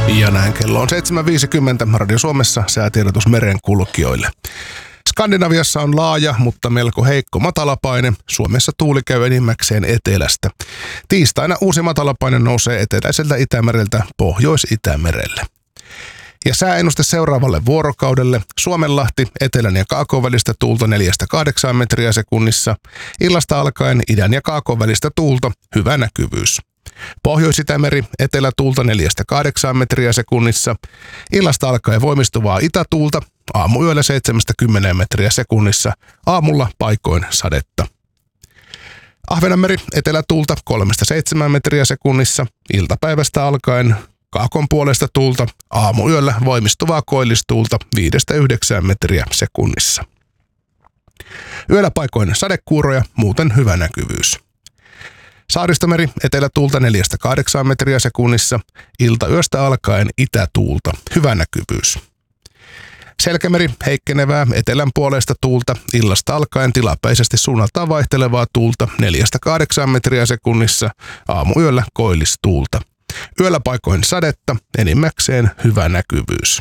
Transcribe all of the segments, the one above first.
Ja näin kello on 7.50 Radio Suomessa säätiedotus merenkulkijoille. Skandinaviassa on laaja, mutta melko heikko matalapaine. Suomessa tuuli käy enimmäkseen etelästä. Tiistaina uusi matalapaine nousee eteläiseltä Itämereltä Pohjois-Itämerelle. Ja sääennuste seuraavalle vuorokaudelle. Suomenlahti etelän ja kaakon välistä tuulta 4-8 metriä sekunnissa. Illasta alkaen idän ja kaakon välistä tuulta, hyvä näkyvyys. Pohjois-Itämeri etelätuulta 4-8 metriä sekunnissa. Illasta alkaen voimistuvaa itätuulta, aamuyöllä 7-10 metriä sekunnissa. Aamulla paikoin sadetta. Ahvenanmeri etelätuulta 3-7 metriä sekunnissa. Iltapäivästä alkaen kaakon puolesta tuulta, aamuyöllä voimistuvaa koillistuulta 5-9 metriä sekunnissa. Yöllä paikoin sadekuuroja, muuten hyvä näkyvyys. Saaristomeri etelätuulta 4-8 metriä sekunnissa, iltayöstä alkaen itätuulta, hyvä näkyvyys. Selkämeri heikkenevää etelän puolesta tuulta, illasta alkaen tilapäisesti suunnaltaan vaihtelevaa tuulta 4-8 metriä sekunnissa, aamuyöllä koillistuulta. Yöllä paikoin sadetta, enimmäkseen hyvä näkyvyys.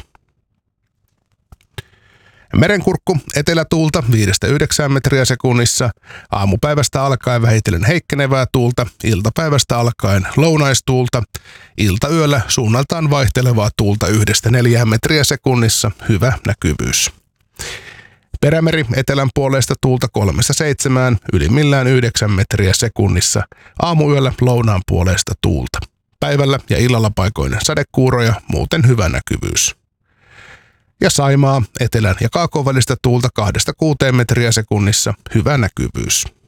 Merenkurkku etelätuulta 5-9 metriä sekunnissa, aamupäivästä alkaen vähitellen heikkenevää tuulta, iltapäivästä alkaen lounaistuulta, iltayöllä suunnaltaan vaihtelevaa tuulta 1-4 metriä sekunnissa, hyvä näkyvyys. Perämeri etelän puolesta tuulta 3-7, ylimmillään 9 metriä sekunnissa, aamuyöllä lounaan puolesta tuulta. Päivällä ja illalla paikoin sadekuuroja, muuten hyvä näkyvyys. Ja Saimaa etelän ja kaakon välistä tuulta 2-6 metriä sekunnissa, hyvä näkyvyys.